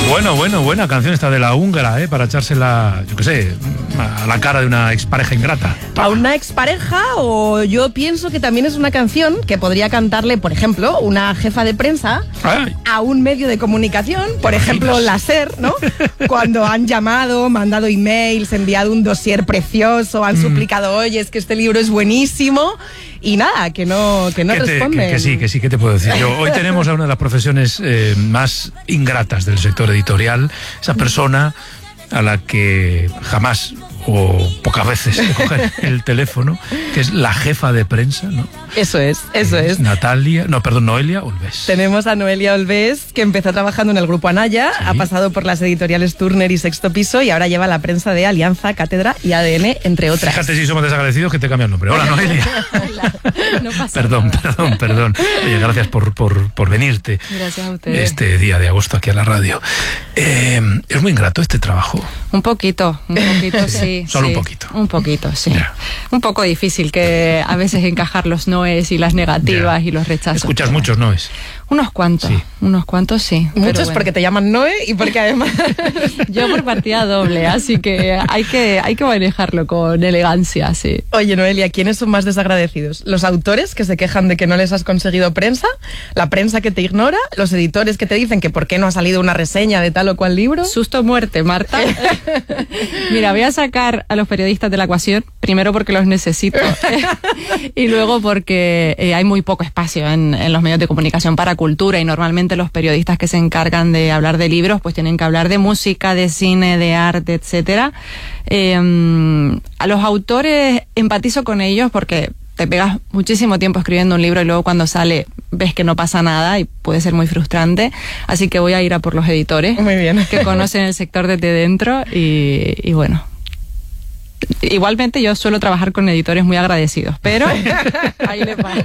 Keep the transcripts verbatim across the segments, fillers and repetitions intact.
Bueno, bueno, buena canción esta de La Húngara, ¿eh? Para echársela, yo qué sé, a la cara de una expareja ingrata. A una expareja, o yo pienso que también es una canción que podría cantarle, por ejemplo, una jefa de prensa Ay. a un medio de comunicación, por ejemplo, la SER, ¿no? Cuando han llamado, mandado emails, enviado un dossier precioso, han mm. suplicado, oye, es que este libro es buenísimo, y nada, que no, que no que te, responden. Que, que sí, que sí, ¿qué te puedo decir? Yo, hoy tenemos a una de las profesiones eh, más ingratas del sector editorial, esa persona a la que jamás o pocas veces se coge el teléfono, que es la jefa de prensa, ¿no? Eso es, eso es. es. Natalia, no, perdón, Noelia Olvés. Tenemos a Noelia Olvés, que empezó trabajando en el Grupo Anaya, sí. ha pasado por las editoriales Turner y Sexto Piso y ahora lleva la prensa de Alianza, Cátedra y A D N, entre otras. Fíjate si somos desagradecidos que te cambia el nombre. Hola, Noelia. Hola. No pasa perdón, nada. perdón, perdón. Oye, gracias por, por, por venirte. Gracias a ustedes. Este día de agosto aquí a la radio. Eh, ¿Es muy ingrato este trabajo? Un poquito, un poquito, sí. Solo sí. un poquito. Un poquito, sí. Yeah. Un poco difícil que a veces encajar los noes y las negativas yeah. y los rechazos. ¿Escuchas pero... muchos noes? Unos cuantos, sí. unos cuantos sí. Muchos bueno. porque te llaman Noe y porque además... Yo por partida doble, así que hay que hay que manejarlo con elegancia, sí. Oye, Noelia, ¿quiénes son más desagradecidos? ¿Los autores que se quejan de que no les has conseguido prensa? ¿La prensa que te ignora? ¿Los editores que te dicen que por qué no ha salido una reseña de tal o cual libro? Susto muerte, Marta. Mira, voy a sacar a los periodistas de la ecuación, primero porque los necesito y luego porque eh, hay muy poco espacio en, en los medios de comunicación para cultura y normalmente los periodistas que se encargan de hablar de libros pues tienen que hablar de música, de cine, de arte, etcétera. Eh, a los autores empatizo con ellos porque te pegas muchísimo tiempo escribiendo un libro y luego cuando sale ves que no pasa nada y puede ser muy frustrante, así que voy a ir a por los editores muy bien. que conocen el sector desde dentro y, y bueno, igualmente yo suelo trabajar con editores muy agradecidos, pero ahí le pasa.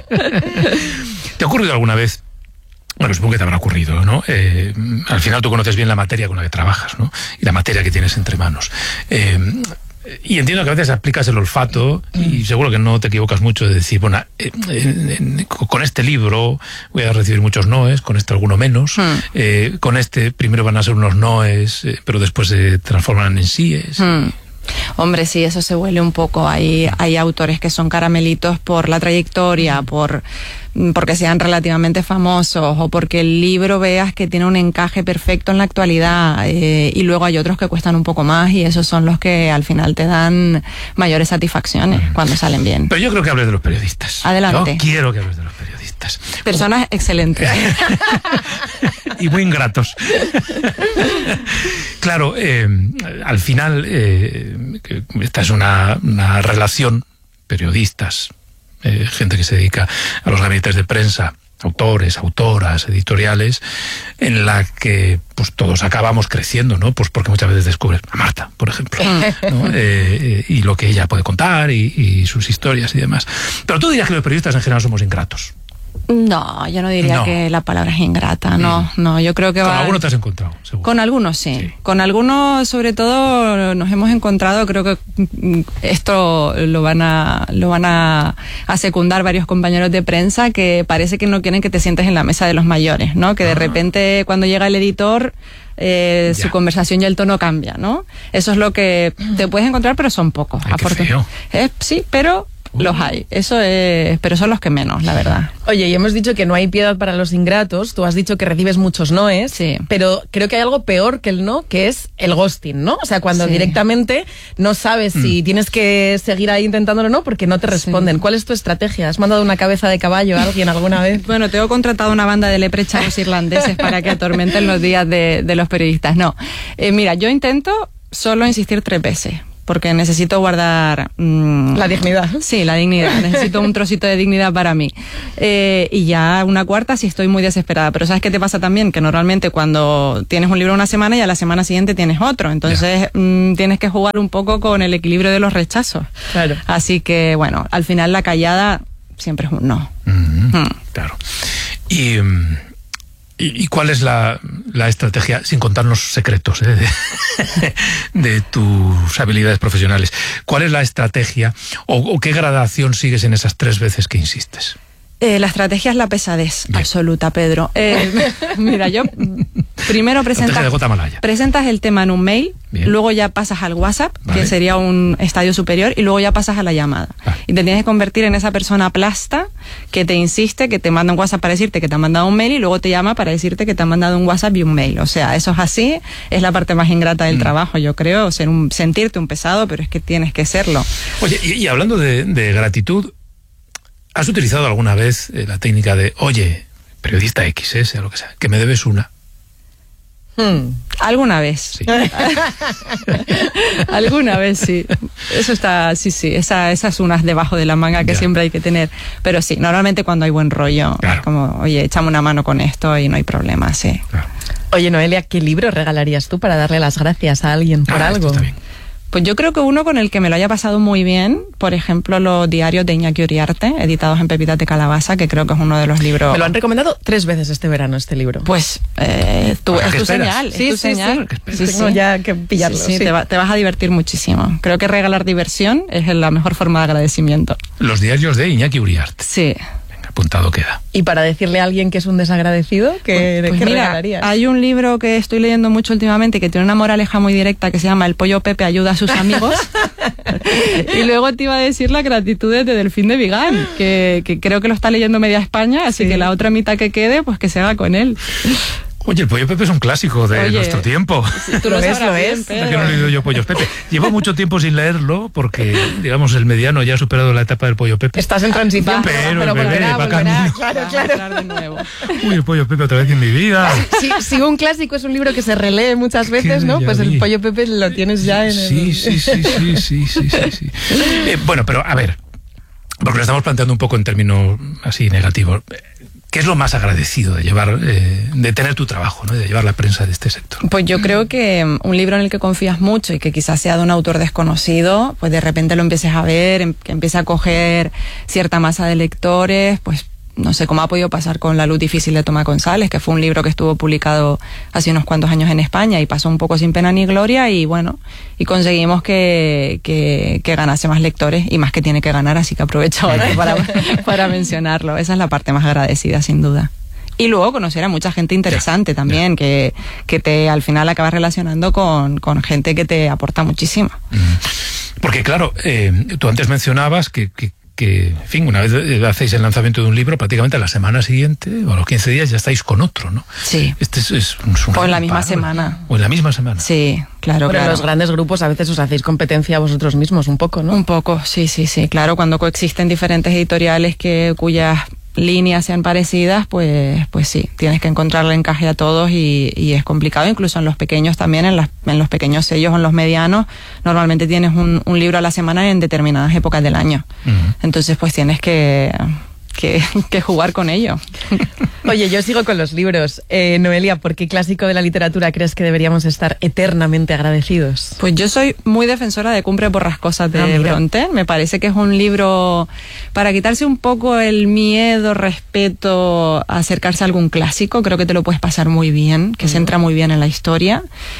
¿Te ha ocurrido alguna vez? Bueno, supongo que te habrá ocurrido, ¿no? Eh, al final tú conoces bien la materia con la que trabajas, ¿no? Y la materia que tienes entre manos. Eh, y entiendo que a veces aplicas el olfato y seguro que no te equivocas mucho de decir, bueno, eh, eh, con este libro voy a recibir muchos noes, con este alguno menos, mm. eh, con este primero van a ser unos noes, eh, pero después se transforman en síes. Mm. Hombre, sí, eso se huele un poco. Hay, hay autores que son caramelitos por la trayectoria, por porque sean relativamente famosos o porque el libro veas que tiene un encaje perfecto en la actualidad, eh, y luego hay otros que cuestan un poco más y esos son los que al final te dan mayores satisfacciones mm. cuando salen bien. Pero yo creo que hables de los periodistas. Adelante. Yo quiero que hables de los periodistas. Personas oh. excelentes. Y muy ingratos. Claro, eh, al final eh, esta es una, una relación periodistas, eh, gente que se dedica a los gabinetes de prensa, autores, autoras, editoriales, en la que pues todos acabamos creciendo, ¿no? Pues porque muchas veces descubres a Marta, por ejemplo, ¿no? eh, y lo que ella puede contar y, y sus historias y demás. Pero tú dirías que los periodistas en general somos ingratos. No, yo no diría no. que la palabra es ingrata, no, mm. no, yo creo que Con va... algunos te has encontrado, seguro. Con algunos sí. sí, con algunos sobre todo nos hemos encontrado, creo que esto lo van a lo van a, a secundar varios compañeros de prensa que parece que no quieren que te sientes en la mesa de los mayores, ¿no? Que de ah. repente cuando llega el editor... Eh, su conversación y el tono cambia, ¿no? Eso es lo que te puedes encontrar, pero son pocos. Ay, qué feo. Eh, sí, pero uh. los hay. Eso es, pero son los que menos, la verdad. Oye, y hemos dicho que no hay piedad para los ingratos. Tú has dicho que recibes muchos noes, sí. pero creo que hay algo peor que el no, que es el ghosting, ¿no? O sea, cuando sí. directamente no sabes mm. si tienes que seguir ahí intentándolo o no, porque no te responden. Sí. ¿Cuál es tu estrategia? ¿Has mandado una cabeza de caballo a alguien alguna vez? Bueno, tengo contratado una banda de leprechados irlandeses para que atormenten los días de, de los periodistas. No, eh, mira, yo intento solo insistir tres veces. Porque necesito guardar... Mmm, la dignidad. Sí, la dignidad. Necesito un trocito de dignidad para mí. Eh, y ya una cuarta si estoy muy desesperada. Pero ¿sabes qué te pasa también? Que normalmente cuando tienes un libro una semana y a la semana siguiente tienes otro. Entonces mmm, tienes que jugar un poco con el equilibrio de los rechazos. Claro. Así que, bueno, al final la callada siempre es un no. Mm-hmm. Mm. Claro. Y... Um... ¿Y, ¿Y cuál es la, la estrategia, sin contarnos secretos eh, de, de tus habilidades profesionales, cuál es la estrategia o, o qué gradación sigues en esas tres veces que insistes? Eh, la estrategia es la pesadez Bien. absoluta, Pedro. Eh, mira, yo Primero presentas, de gota malaya. presentas el tema en un mail, bien. Luego ya pasas al WhatsApp, vale. Que sería un estadio superior, y luego ya pasas a la llamada. Vale. Y te tienes que convertir en esa persona plasta que te insiste, que te manda un WhatsApp para decirte que te ha mandado un mail y luego te llama para decirte que te ha mandado un WhatsApp y un mail. O sea, eso es así, es la parte más ingrata del mm. trabajo, yo creo, ser un, sentirte un pesado, pero es que tienes que serlo. Oye, y, y hablando de, de gratitud, ¿has utilizado alguna vez eh, la técnica de, oye, periodista X, ¿eh? Sea lo que sea, que me debes una? Hmm. Alguna vez. Sí. Alguna vez, sí. Eso está, sí, sí. Esa, esas unas debajo de la manga que ya. Siempre hay que tener. Pero sí, normalmente cuando hay buen rollo, claro. Es como, oye, échame una mano con esto y no hay problema, sí. Claro. Oye, Noelia, ¿qué libro regalarías tú para darle las gracias a alguien por ah, algo? Pues yo creo que uno con el que me lo haya pasado muy bien, por ejemplo, los diarios de Iñaki Uriarte, editados en Pepitas de Calabaza, que creo que es uno de los libros... Me lo han recomendado tres veces este verano, este libro. Pues eh, tú, es tu señal, sí, es tu sí, señal. Sí, sí, tengo sí. ya que pillarlo. Sí, sí, sí. Te, va, te vas a divertir muchísimo. Creo que regalar diversión es la mejor forma de agradecimiento. Los diarios de Iñaki Uriarte. Sí. Apuntado queda. Y para decirle a alguien que es un desagradecido, ¿qué, pues, pues ¿qué mira, regalarías? Hay un libro que estoy leyendo mucho últimamente que tiene una moraleja muy directa que se llama El pollo Pepe ayuda a sus amigos. Y luego te iba a decir las gratitudes de Delfín de Vigán, que, que creo que lo está leyendo media España, así sí. Que la otra mitad que quede, pues que se haga con él. Oye, el Pollo Pepe es un clásico de Oye, nuestro tiempo. Sí, tú lo, lo ves, lo es. ¿Por qué no he leído yo Pollos Pepe? Llevo mucho tiempo sin leerlo porque, digamos, el mediano ya ha superado la etapa del Pollo Pepe. Estás en transición, pero, pero el bebé volverá, va camino. Claro, claro. De nuevo. Uy, el Pollo Pepe otra vez en mi vida. Si, si un clásico es un libro que se relee muchas veces, ¿no? Pues el Pollo Pepe lo tienes ya en el... Sí, sí, sí, sí, sí, sí, sí, sí. Eh, bueno, pero a ver, porque lo estamos planteando un poco en términos así negativos. ¿Qué es lo más agradecido de llevar, eh, de tener tu trabajo, ¿no? De llevar la prensa de este sector? Pues yo creo que un libro en el que confías mucho y que quizás sea de un autor desconocido, pues de repente lo empieces a ver, que empiece a coger cierta masa de lectores, pues no sé cómo ha podido pasar con La luz difícil de Tomás González, que fue un libro que estuvo publicado hace unos cuantos años en España y pasó un poco sin pena ni gloria y bueno, y conseguimos que, que, que ganase más lectores y más que tiene que ganar, así que aprovecho ahora para, para mencionarlo. Esa es la parte más agradecida, sin duda. Y luego conocer a mucha gente interesante yeah, también, yeah. que, que te al final acabas relacionando con, con gente que te aporta muchísimo. Porque claro, eh, tú antes mencionabas que, que que, en fin, una vez hacéis el lanzamiento de un libro, prácticamente a la semana siguiente, o a los quince días, ya estáis con otro, ¿no? Sí. Este es, es un, es un o en la misma paro, semana. O en la misma semana. Sí, claro, Pero claro. en los grandes grupos a veces os hacéis competencia a vosotros mismos, un poco, ¿no? Un poco, sí, sí, sí. Claro, cuando coexisten diferentes editoriales que cuyas líneas sean parecidas, pues pues sí, tienes que encontrarle encaje a todos y, y es complicado, incluso en los pequeños también, en, las, en los pequeños sellos o en los medianos, normalmente tienes un, un libro a la semana en determinadas épocas del año. Uh-huh. Entonces pues tienes que, que, que jugar con ello. Oye, yo sigo con los libros. Eh, Noelia, ¿por qué clásico de la literatura crees que deberíamos estar eternamente agradecidos? Pues yo soy muy defensora de Cumbres borrascosas de ah, Brontë. Me parece que es un libro para quitarse un poco el miedo, respeto a acercarse a algún clásico. Creo que te lo puedes pasar muy bien, que uh-huh. se entra muy bien en la historia.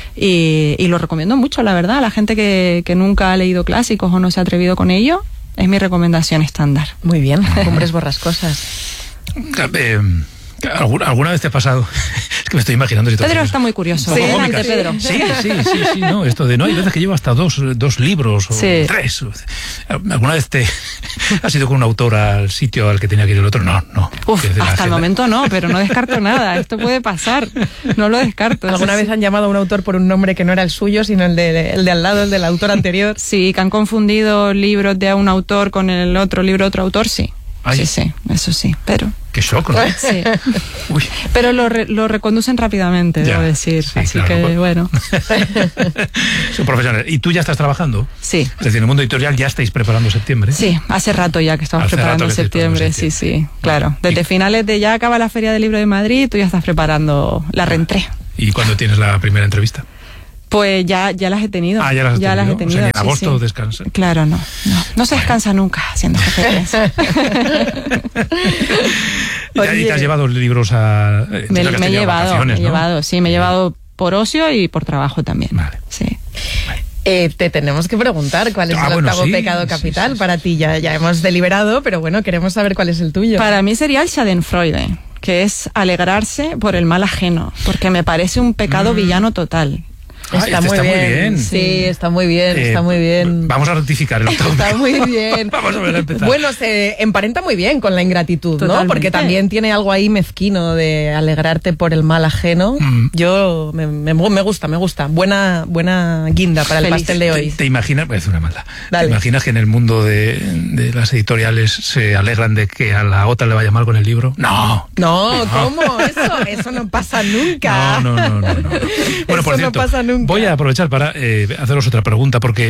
Y, y lo recomiendo mucho, la verdad. A la gente que, que nunca ha leído clásicos o no se ha atrevido con ello, es mi recomendación estándar. Muy bien, Cumbres borrascosas. Eh, ¿Alguna, ¿Alguna vez te ha pasado? Es que me estoy imaginando situaciones. Pedro está muy curioso. Sí, delante, Pedro. Sí, sí, sí, sí, no, esto de no, hay veces que llevo hasta dos, dos libros o sí. tres. ¿Alguna vez te has ido con un autor al sitio al que tenía que ir el otro? No, no. Uf, hasta el momento no, pero no descarto nada. Esto puede pasar, no lo descarto. ¿Alguna sí, vez sí. han llamado a un autor por un nombre que no era el suyo, sino el de, el de al lado, el del autor anterior? Sí, que han confundido libros de un autor con el otro libro de otro autor, sí. Ay. Sí, sí, eso sí, pero... Qué shock, ¿no? Sí. Uy. Pero lo, re, lo reconducen rápidamente, ya, debo decir. Sí, así claro, que, bueno. Son profesionales. ¿Y tú ya estás trabajando? Sí. Es decir, en el mundo editorial ya estáis preparando septiembre. Sí, hace rato ya que estamos hace preparando septiembre. septiembre. Sí, sí, claro. Desde ¿Y? finales de ya acaba la Feria del Libro de Madrid, tú ya estás preparando la reentrée. ¿Y cuándo tienes la primera entrevista? Pues ya, ya las he tenido. Ah, ya las, ya las he tenido. O sea, en agosto sí, sí. descansa. Claro, no. No, no se descansa bueno. nunca siendo jefe de prensa. ¿Y te has llevado libros a...? Me, me he llevado, me he ¿no? llevado, sí, me he llevado por ocio y por trabajo también. Vale. Sí. Vale. Eh, te tenemos que preguntar cuál es ah, el bueno, octavo sí, pecado capital sí, sí, sí. para ti. Ya, ya hemos deliberado, pero bueno, queremos saber cuál es el tuyo. Para mí sería el Schadenfreude, que es alegrarse por el mal ajeno, porque me parece un pecado mm. villano total. Ah, está, este muy, está bien. muy bien. Sí, está muy bien, eh, está muy bien. Vamos a rectificar el octavo. Está muy bien. Vamos a ver a empezar. Bueno, se emparenta muy bien con la ingratitud, Totalmente. ¿no? Porque también tiene algo ahí mezquino de alegrarte por el mal ajeno. Mm. Yo, me, me, me gusta, me gusta. Buena, buena guinda para el Feliz. pastel de hoy. ¿Te, te imaginas? Voy a decir una maldad. Dale. ¿Te imaginas que en el mundo de, de las editoriales se alegran de que a la otra le vaya mal con el libro? No. No, no. ¿Cómo? Eso, eso no pasa nunca. No, no, no, no. no. Bueno, eso por cierto, no pasa nunca. Voy a aprovechar para eh, haceros otra pregunta, porque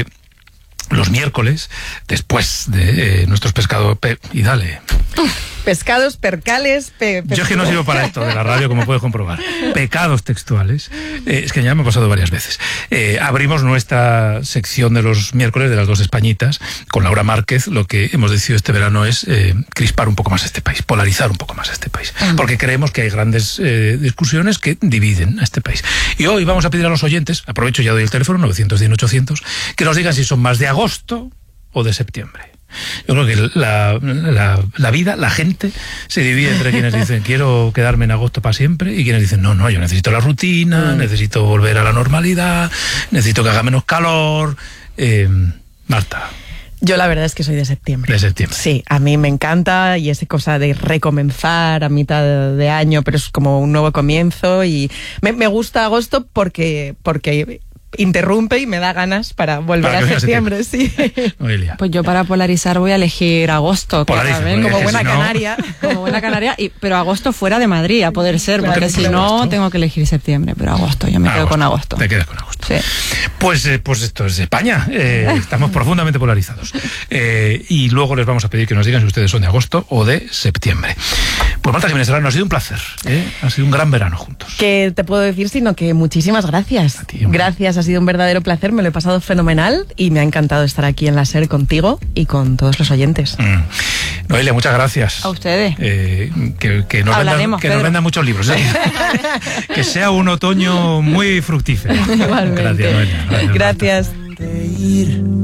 los miércoles, después de eh, nuestros pescados... Pe y dale... Pescados, percales... Pe Yo es que no sirvo para esto de la radio, como puedes comprobar. Pecados textuales. Eh, es que ya me ha pasado varias veces. Eh, abrimos nuestra sección de los miércoles de las dos Españitas con Laura Márquez. Lo que hemos decidido este verano es eh, crispar un poco más este país, polarizar un poco más este país. Porque creemos que hay grandes eh, discusiones que dividen a este país. Y hoy vamos a pedir a los oyentes, aprovecho ya doy el teléfono, novecientos diez, ochocientos, que nos digan si son más de agosto o de septiembre. Yo creo que la, la, la vida, la gente, se divide entre quienes dicen quiero quedarme en agosto para siempre y quienes dicen no, no, yo necesito la rutina, mm. necesito volver a la normalidad, necesito que haga menos calor. Eh, Marta. Yo la verdad es que soy de septiembre. De septiembre. Sí, a mí me encanta y esa cosa de recomenzar a mitad de año, pero es como un nuevo comienzo y me, me gusta agosto porque... porque interrumpe y me da ganas para volver para a septiembre, septiembre, sí. Noelia. Pues yo para polarizar voy a elegir agosto. Polariza, ven, como buena si no... canaria. Como buena canaria, y, pero agosto fuera de Madrid, a poder ser, porque claro, si no agosto. tengo que elegir septiembre, pero agosto, yo me agosto. quedo con agosto. Te quedas con agosto. Sí. Pues, eh, pues esto es España, eh, estamos profundamente polarizados. Eh, y luego les vamos a pedir que nos digan si ustedes son de agosto o de septiembre. Pues Marta Jiménez Serrano, ha sido un placer, ¿eh? Ha sido un gran verano juntos. ¿Qué te puedo decir? Sino que muchísimas gracias. A ti, gracias, ha sido un verdadero placer, me lo he pasado fenomenal y me ha encantado estar aquí en la SER contigo y con todos los oyentes. Mm. Noelia, muchas gracias. A ustedes. Eh, que, que, nos vendan, que nos vendan muchos libros. ¿eh? Que sea un otoño muy fructífero. Igualmente. Gracias, Noelia. Gracias. Gracias.